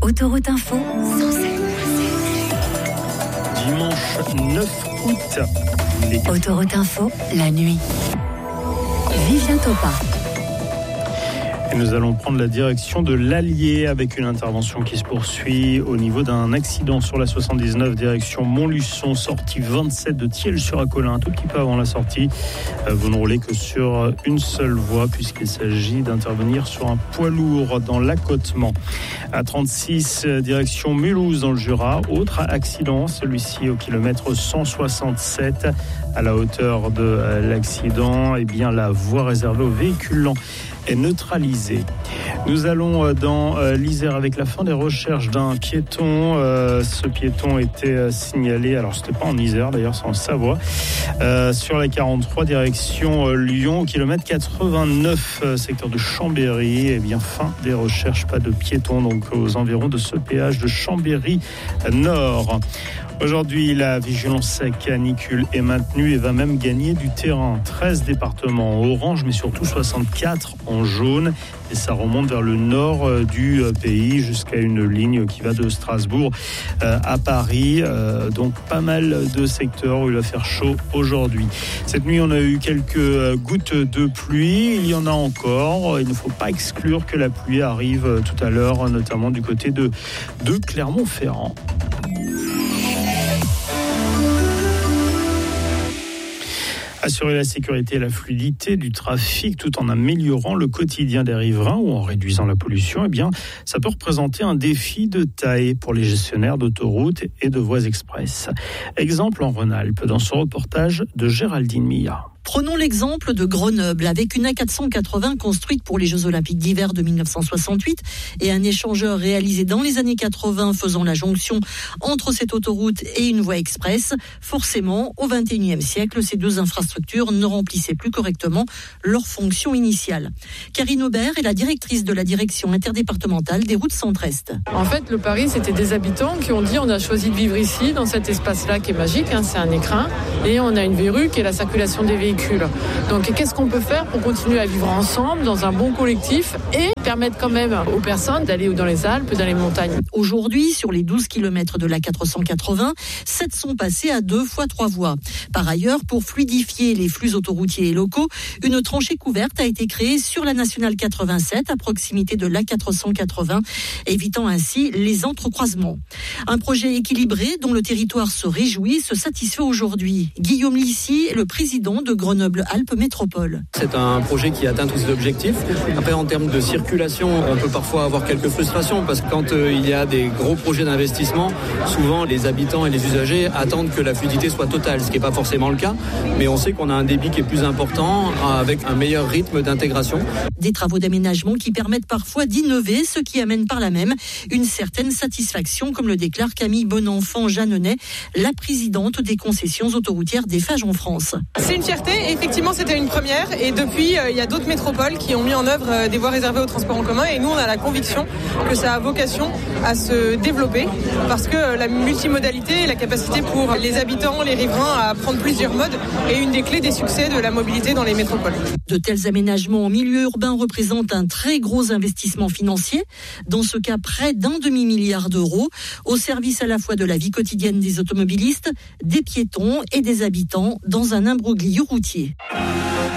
Autoroute Info, 107. Dimanche 9 août. Autoroute Info, la nuit. Vivien Topa. Et nous allons prendre la direction de l'Allier avec une intervention qui se poursuit au niveau d'un accident sur la 79 direction Montluçon, sortie 27 de Thiel-sur-Acolin, un tout petit peu avant la sortie. Vous ne roulez que sur une seule voie puisqu'il s'agit d'intervenir sur un poids lourd dans l'accotement. À 36 direction Mulhouse dans le Jura, autre accident, celui-ci au kilomètre 167 à la hauteur de l'accident. Eh bien, la voie réservée aux véhicules lents est neutralisée. Nous allons dans l'Isère avec la fin des recherches d'un piéton. Ce piéton était signalé, alors c'était pas en Isère d'ailleurs, c'est en Savoie, sur la 43 direction Lyon, au kilomètre 89, secteur de Chambéry. Eh bien, fin des recherches, pas de piéton donc aux environs de ce péage de Chambéry Nord. Aujourd'hui, la vigilance canicule est maintenue et va même gagner du terrain. 13 départements en orange, mais surtout 64 en jaune. Et ça remonte vers le nord du pays jusqu'à une ligne qui va de Strasbourg à Paris. Donc pas mal de secteurs où il va faire chaud aujourd'hui. Cette nuit, on a eu quelques gouttes de pluie. Il y en a encore. Il ne faut pas exclure que la pluie arrive tout à l'heure, notamment du côté de Clermont-Ferrand. Assurer la sécurité et la fluidité du trafic tout en améliorant le quotidien des riverains ou en réduisant la pollution, eh bien, ça peut représenter un défi de taille pour les gestionnaires d'autoroutes et de voies express. Exemple en Rhône-Alpes, dans ce reportage de Géraldine Milla. Prenons l'exemple de Grenoble, avec une A480 construite pour les Jeux Olympiques d'hiver de 1968 et un échangeur réalisé dans les années 80 faisant la jonction entre cette autoroute et une voie express. Forcément, au XXIe siècle, ces deux infrastructures ne remplissaient plus correctement leur fonction initiale. Karine Aubert est la directrice de la direction interdépartementale des routes centre-est. En fait, le pari, c'était des habitants qui ont dit on a choisi de vivre ici, dans cet espace-là qui est magique, c'est un écrin, et on a une verrue qui est la circulation des véhicules. Donc qu'est-ce qu'on peut faire pour continuer à vivre ensemble dans un bon collectif et permettre quand même aux personnes d'aller dans les Alpes, dans les montagnes. Aujourd'hui, sur les 12 km de la 480, 7 sont passés à 2 fois 3 voies. Par ailleurs, pour fluidifier les flux autoroutiers et locaux, une tranchée couverte a été créée sur la nationale 87 à proximité de la 480, évitant ainsi les entrecroisements. Un projet équilibré dont le territoire se réjouit, se satisfait aujourd'hui. Guillaume Lissy est le président de Grenoble-Alpes Métropole. C'est un projet qui atteint tous ses objectifs. Après, en termes de circulation, on peut parfois avoir quelques frustrations parce que quand il y a des gros projets d'investissement, souvent les habitants et les usagers attendent que la fluidité soit totale, ce qui n'est pas forcément le cas. Mais on sait qu'on a un débit qui est plus important avec un meilleur rythme d'intégration. Des travaux d'aménagement qui permettent parfois d'innover, ce qui amène par là même une certaine satisfaction, comme le déclare Camille Bonenfant-Jeanneney, la présidente des concessions autoroutières d'Eiffage en France. C'est une fierté, et effectivement c'était une première et depuis il y a d'autres métropoles qui ont mis en œuvre des voies réservées au transport en commun et nous on a la conviction que ça a vocation à se développer parce que la multimodalité et la capacité pour les habitants, les riverains à prendre plusieurs modes est une des clés des succès de la mobilité dans les métropoles. De tels aménagements en milieu urbain représentent un très gros investissement financier, dans ce cas près d'1 demi-milliard d'euros, au service à la fois de la vie quotidienne des automobilistes, des piétons et des habitants dans un imbroglio routier.